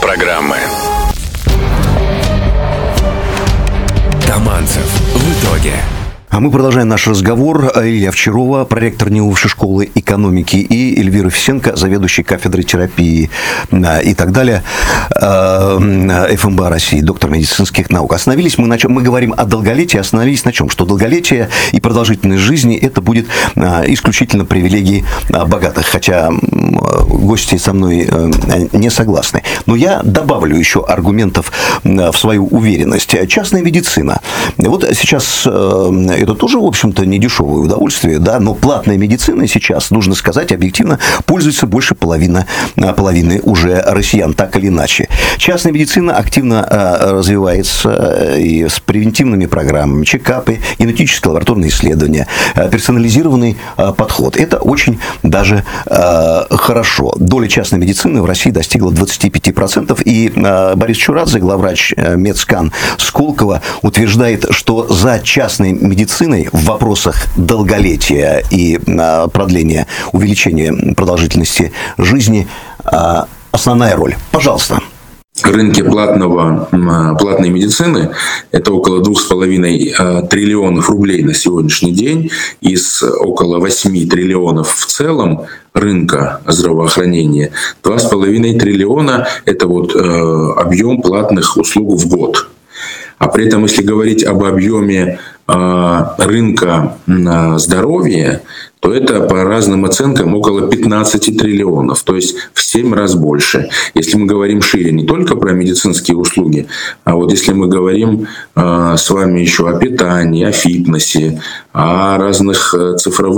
программы. Таманцев в итоге. А мы продолжаем наш разговор. Илья Овчарова, проректор НИУ Высшей школы экономики, и Эльвира Фисенко, заведующий кафедрой терапии и так далее ФМБА России, доктор медицинских наук. Остановились мы на чем? Мы говорим о долголетии, остановились на чем? Что долголетие и продолжительность жизни – это будет исключительно привилегии богатых, хотя гости со мной не согласны. Но я добавлю еще аргументов в свою уверенность. Частная медицина. Вот сейчас это тоже, в общем-то, не дешевое удовольствие, да, но платная медицина сейчас, нужно сказать объективно, пользуется больше половины уже россиян, так или иначе. Частная медицина активно развивается и с превентивными программами, чекапы, генетические лабораторные исследования, персонализированный подход. Это очень даже хорошо. Доля частной медицины в России достигла 25%, и Борис Чурадзе, главврач Медскан Сколково, утверждает, что за частной медициной в вопросах долголетия и продления, увеличения продолжительности жизни основная роль. Пожалуйста. Рынке платной медицины это около 2,5 триллионов рублей на сегодняшний день. Из около 8 триллионов в целом рынка здравоохранения 2,5 триллиона – это вот объем платных услуг в год. А при этом, если говорить об объеме рынка здоровья, то это по разным оценкам около 15 триллионов, то есть в 7 раз больше. Если мы говорим шире не только про медицинские услуги, а вот если мы говорим с вами еще о питании, о фитнесе, о разных цифровых